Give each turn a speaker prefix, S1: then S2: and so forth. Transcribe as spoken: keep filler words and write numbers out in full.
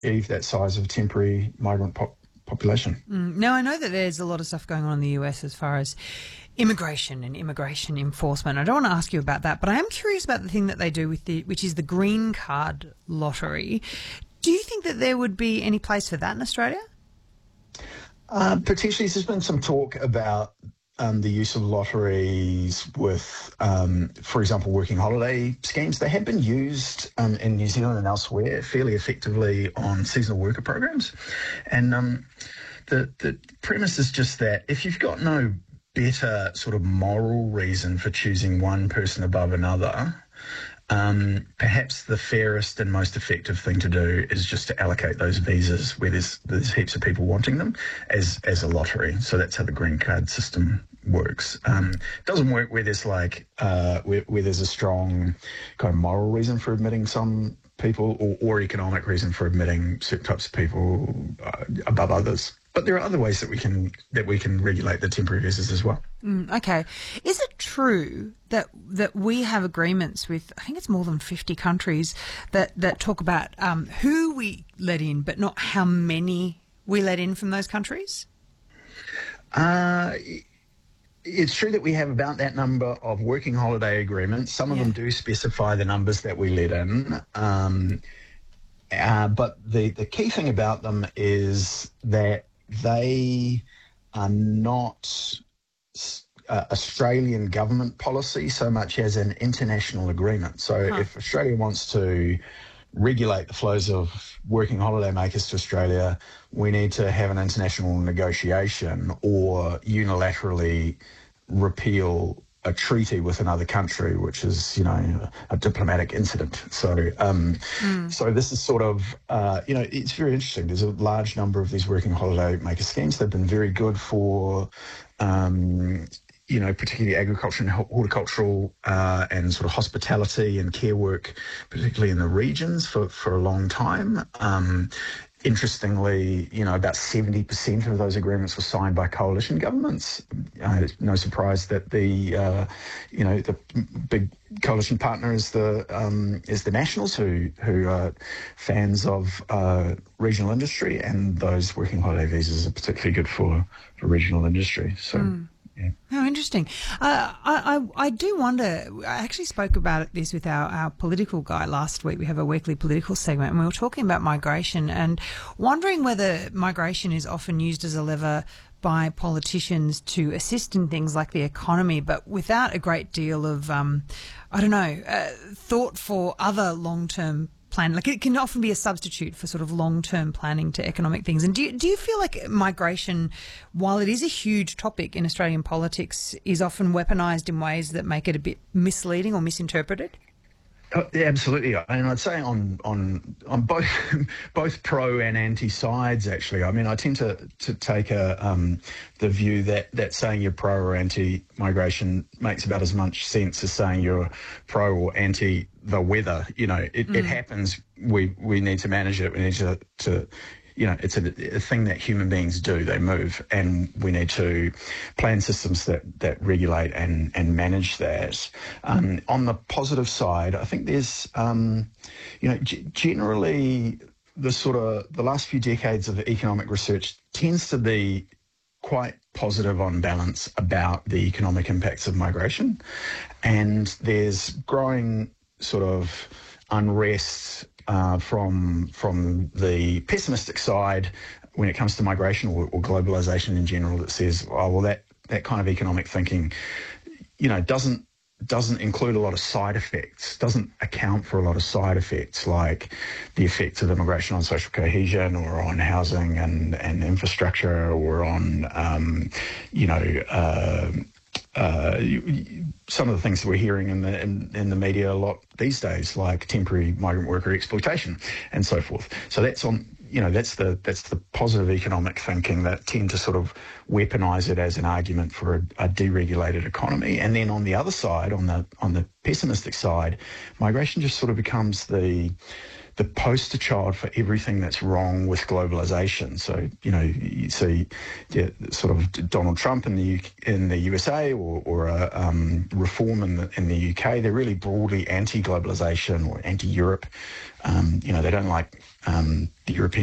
S1: achieve that size of temporary migrant pop- population.
S2: Mm. Now, I know that there's a lot of stuff going on in the U S as far as immigration and immigration enforcement. I don't want to ask you about that, but I am curious about the thing that they do with the, which is the green card lottery. Do you think that there would be any place for that in Australia?
S1: Uh, potentially, there's been some talk about um, the use of lotteries with, um, for example, working holiday schemes. They have been used um, in New Zealand and elsewhere fairly effectively on seasonal worker programs. And um, the, the premise is just that if you've got no better sort of moral reason for choosing one person above another, Um, perhaps the fairest and most effective thing to do is just to allocate those visas where there's there's heaps of people wanting them as as a lottery. So that's how the green card system works. Um, it doesn't work where there's like uh, where, where there's a strong kind of moral reason for admitting some people or, or economic reason for admitting certain types of people uh, above others. But there are other ways that we can that we can regulate the temporary visas as well.
S2: Mm, okay. Is it true that that we have agreements with, I think it's more than fifty countries, that, that talk about um, who we let in, but not how many we let in from those countries?
S1: Uh, it's true that we have about that number of working holiday agreements. Some of
S2: Yeah.
S1: them do specify the numbers that we let in. Um, uh, but the, the key thing about them is that they are not uh, Australian government policy so much as an international agreement. So
S2: Huh.
S1: if Australia wants to regulate the flows of working holiday makers to Australia, we need to have an international negotiation or unilaterally repeal a treaty with another country, which is, you know, a diplomatic incident. So, um,
S2: Mm.
S1: so this is sort of, uh, you know, it's very interesting. There's a large number of these working holiday maker schemes. They've been very good for, um, you know, particularly agriculture and horticultural uh, and sort of hospitality and care work, particularly in the regions for, for a long time. Um, Interestingly, you know, about seventy percent of those agreements were signed by coalition governments. Uh, it's no surprise that the, uh, you know, the big coalition partner is the um, is the Nationals, who who are fans of uh, regional industry, and those working holiday visas are particularly good for, for regional industry. So.
S2: Mm.
S1: Yeah.
S2: Oh, interesting. Uh, I, I I do wonder, I actually spoke about this with our, our political guy last week. We have a weekly political segment and we were talking about migration and wondering whether migration is often used as a lever by politicians to assist in things like the economy, but without a great deal of, um, I don't know, uh, thought for other long-term plan. Like it can often be a substitute for sort of long-term planning to economic things. And do you, do you feel like migration, while it is a huge topic in Australian politics, is often weaponised in ways that make it a bit misleading or misinterpreted?
S1: Oh, yeah, absolutely, and I'd say on on on both both pro and anti sides. Actually, I mean, I tend to to take a um, the view that that saying you're pro or anti migration makes about as much sense as saying you're pro or anti the weather. You know, it, mm. it happens. We we need to manage it. We need to to. You know, it's a, a thing that human beings do. They move, and we need to plan systems that, that regulate and, and manage that. Um, on the positive side, I think there's, um, you know, g- generally the sort of the last few decades of economic research tends to be quite positive on balance about the economic impacts of migration, and there's growing sort of unrest Uh, from from the pessimistic side when it comes to migration or, or globalization in general, that says, oh well, that that kind of economic thinking, you know, doesn't doesn't include a lot of side effects, doesn't account for a lot of side effects like the effects of immigration on social cohesion or on housing and and infrastructure or on um, you know. Uh, Uh, you, you, some of the things that we're hearing in the in, in the media a lot these days, like temporary migrant worker exploitation and so forth. So that's on, you know, that's the that's the positive economic thinking that tend to sort of weaponize it as an argument for a, a deregulated economy. And then on the other side, on the on the pessimistic side, migration just sort of becomes the the poster child for everything that's wrong with globalization. So, you know, you see yeah, sort of Donald Trump in the U K, in the U S A or, or a um, reform in the, in the U K, they're really broadly anti-globalization or anti-Europe. Um, you know, they don't like um, the European